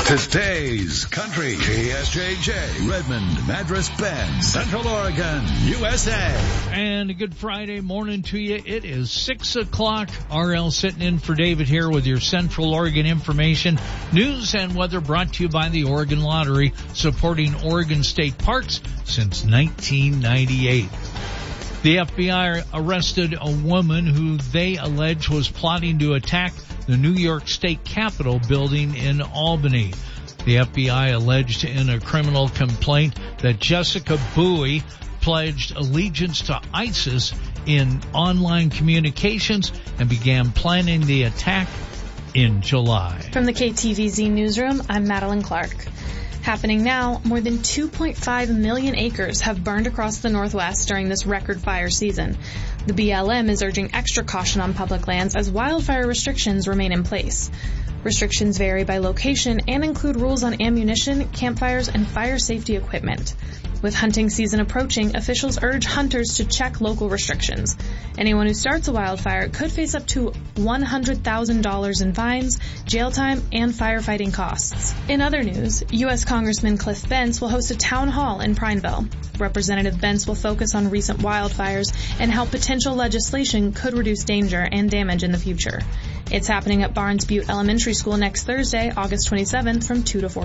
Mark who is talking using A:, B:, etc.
A: Today's Country, KSJJ, Redmond, Madras Bend, Central Oregon, USA.
B: And a good Friday morning to you. It is 6 o'clock. RL sitting in for David here with your Central Oregon information, news, and weather brought to you by the Oregon Lottery, supporting Oregon State Parks since 1998. The FBI arrested a woman who they allege was plotting to attack the New York State Capitol building in Albany. The FBI alleged in a criminal complaint that Jessica Bowie pledged allegiance to ISIS in online communications and began planning the attack in July.
C: From the KTVZ newsroom, I'm Madeline Clark. Happening now, more than 2.5 million acres have burned across the Northwest during this record fire season. The BLM is urging extra caution on public lands as wildfire restrictions remain in place. Restrictions vary by location and include rules on ammunition, campfires, and fire safety equipment. With hunting season approaching, officials urge hunters to check local restrictions. Anyone who starts a wildfire could face up to $100,000 in fines, jail time, and firefighting costs. In other news, U.S. Congressman Cliff Bentz will host a town hall in Prineville. Representative Bentz will focus on recent wildfires and how potential legislation could reduce danger and damage in the future. It's happening at Barnes Butte Elementary School next Thursday, August 27th from 2 to 4.